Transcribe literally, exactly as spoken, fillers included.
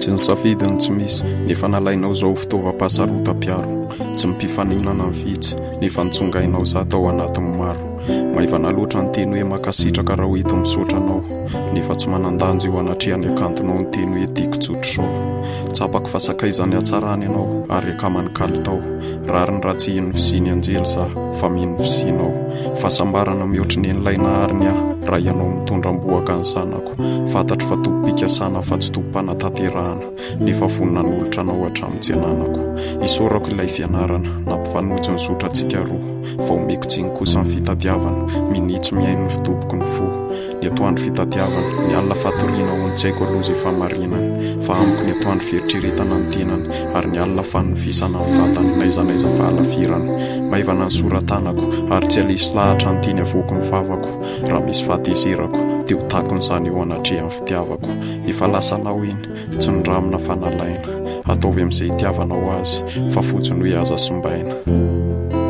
tsy nisafidiny tsy misy nefa nalainao zao fitaovam-pahasarotam-piaro, tsy mipifaninana ny vitsy nefa nitsongainao za tao anatin'ny maro. Maivana loatra ny teny hoe makasitraka raha hoeto misotranao, nefa tsy manandanjy eo anatrehan'ny akantonao ny teny hoe tiako tsotro sao. Tsapako fa sakaizany hatsarany ianao ary akamany kalitao, rary ny raha tsy hiny fisiny anjely za fa mino fisinao. Fahasambarana mihoatriny en'ilay nahariny aho raha ianao mitondram-boaka ny zanako, fantatro fa tompom-pikasana fa tsy tompom-panatanterahana, nefa vonona ny olotra-nao hatramin'ny tsy ananako. Isorako ilay fianarana nampifanojo ny sotrantsika roa, fa omeko tsiny kosa ny fitadiavana, minitsy miaino ny fitoboko ny fo. Ny atoandro fitadiavana, ny alina fatoriana ho ny tsaiko aloza ifamarinany, fa amiko ny atoandro fieritreretana ny tenany, ary ny alina fanofisana ny vatany naizanaiza fahalafirany. Maivana ny soratanako ary tsy alisy lahatra ny teny avoako ny vavako, raha misy fahatezerako dia ho takon'izany eo anatrehan'ny fitiavako. Efa lasa lao iny, tsy nindramina fanalaina, ataovy amin'izay itiavanao azy fa fotsiny hoe aza simbaina.